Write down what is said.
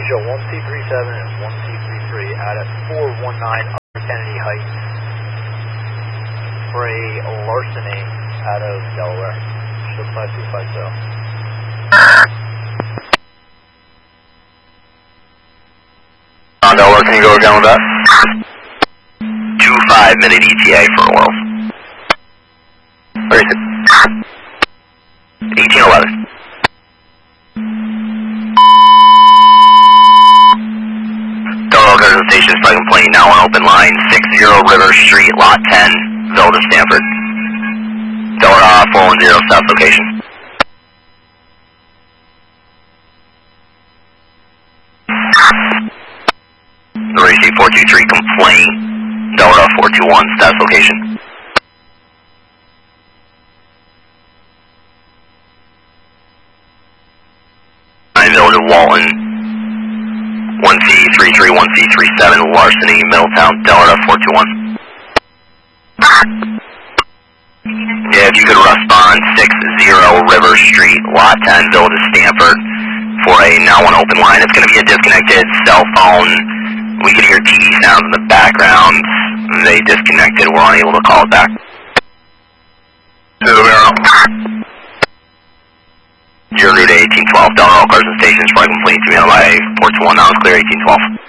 Show 1C37 and 1C33 out at 419 Upper Kennedy Heights for a larceny out of Delaware. Show 5250. On Delaware, can you go again with that? 2-5 minute ETA for oils. Where is it? 1811. Delaware Garden Station is by complaint now on open line 60 River Street, Lot 10, Village of Stanford. Delaware 410 south location. Racing 423 complaint, Delaware 421 status location. Village of Walton, 1C33, 1C37, larceny, Middletown, Delaware 421. Yeah, if you could respond 60 River Street, Lot 10, Village of Stanford, for a now on open line. It's going to be a disconnected cell phone. We can hear TV sounds in the background. They disconnected. We're unable to call it back. You're new to 1812. Delaware Carson Station is probably complete to me on my 421. Now it's clear 1812.